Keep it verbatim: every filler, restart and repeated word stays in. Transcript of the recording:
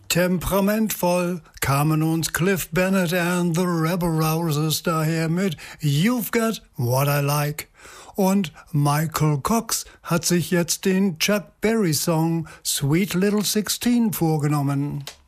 Temperamentvoll kamen uns Cliff Bennett and the Rebel Rousers daher mit You've Got What I Like. Und Michael Cox hat sich jetzt den Chuck Berry Song Sweet Little Sixteen vorgenommen.